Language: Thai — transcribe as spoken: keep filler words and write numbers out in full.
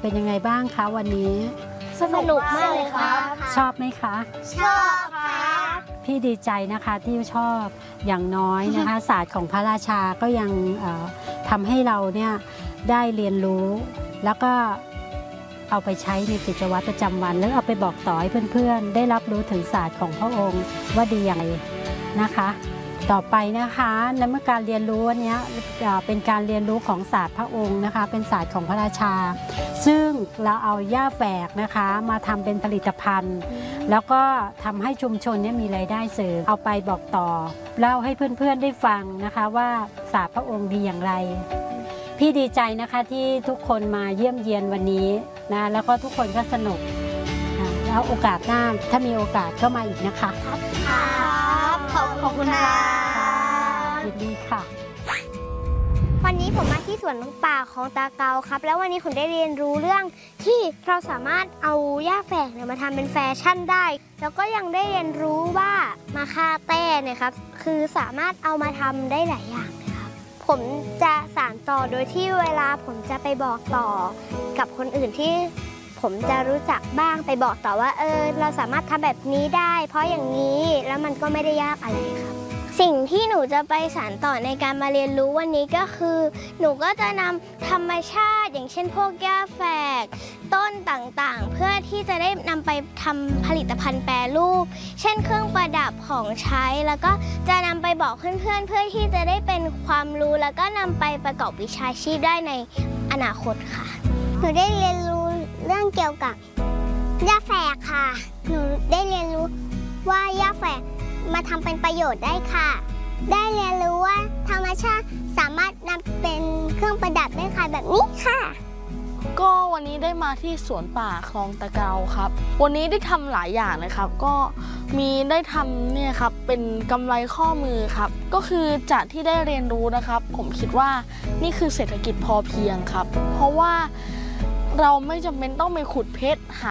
เป็นยังไงบ้างคะวันนี้สนุกมากเลยครับชอบไหมคะชอบครับพี่ดีใจนะคะที่ชอบอย่างน้อยนะคะ ศาสตร์ของพระราชาก็ยังทำให้เราเนี่ยได้เรียนรู้แล้วก็เอาไปใช้ในกิจวัตรประจำวันแล้วเอาไปบอกต่อให้เพื่อนๆได้รับรู้ถึงศาสตร์ของพระองค์ว่าดีอย่างไรนะคะต่อไปนะคะและเมื่อการเรียนรู้วันนี้เป็นการเรียนรู้ของศาสตร์พระองค์นะคะเป็นศาสตร์ของพระราชาซึ่งเราเอาหญ้าแฝกนะคะมาทำเป็นผลิตภัณฑ์แล้วก็ทำให้ชุมชนนี้มีรายได้เสริมเอาไปบอกต่อเล่าให้เพื่อนๆได้ฟังนะคะว่าศาสตร์พระองค์ดีอย่างไรพี่ดีใจนะคะที่ทุกคนมาเยี่ยมเยียนวันนี้นะแล้วก็ทุกคนก็สนุกแล้วโอกาสหน้าถ้ามีโอกาสก็มาอีกนะคะครับขอบคุณค่ะยินดีค่ะวันนี้ผมมาที่สวนป่าของตาเกาครับแล้ววันนี้ผมได้เรียนรู้เรื่องที่เราสามารถเอาหญ้าแฝกเนี่ยมาทำเป็นแฟชั่นได้แล้วก็ยังได้เรียนรู้ว่ามาคาเต้เนี่ยครับคือสามารถเอามาทำได้หลายอย่างนะครับผมจะสานต่อโดยที่เวลาผมจะไปบอกต่อกับคนอื่นที่ผมจะรู้จักบ้างไปบอกต่อว่าเออเราสามารถทำแบบนี้ได้เพราะอย่างนี้แล้วมันก็ไม่ได้ยากอะไรครับสิ่งที่หนูจะไปสานต่อในการมาเรียนรู้วันนี้ก็คือหนูก็จะนำธรรมชาติอย่างเช่นพวกหญ้าแฝกต้นต่างๆเพื่อที่จะได้นำไปทำผลิตภัณฑ์แปรรูปเช่นเครื่องประดับของใช้แล้วก็จะนำไปบอกเพื่อนๆเพื่อที่จะได้เป็นความรู้แล้วก็นำไปประกอบวิชาชีพได้ในอนาคตค่ะหนูได้เรียนรู้เรื่องเกี่ยวกับหญ้าแฝกค่ะหนูได้เรียนรู้ว่าหญ้าแฝกมาทำเป็นประโยชน์ได้ค่ะได้เรียนรู้ว่าธรรมชาติสามารถนำเป็นเครื่องประดับได้ค่ะแบบนี้ค่ะก็วันนี้ได้มาที่สวนป่าคลองตะเกาครับวันนี้ได้ทำหลายอย่างเลยครับก็มีได้ทำเนี่ยครับเป็นกำไรข้อมือครับก็คือจากที่ได้เรียนรู้นะครับผมคิดว่านี่คือเศรษฐกิจพอเพียงครับเพราะว่าเราไม่จำเป็นต้องไปขุดเพชรหา